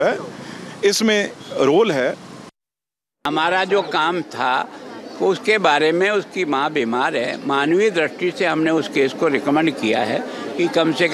है, इसमें रोल है। हमारा जो काम था उसके बारे में, उसकी माँ बीमार है, मानवीय दृष्टि से हमने उस केस को रिकमेंड किया है कि कम से कम